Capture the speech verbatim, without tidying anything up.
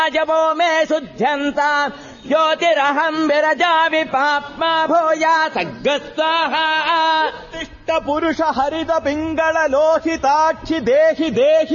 जपो मे शुद्ध्यन्ता ज्योतिरहं विरजामि पाप्मा भूया सग्गस्वाहा तिष्ठ पुरुष हरित पिंगल लोहिताक्षि देहि देहि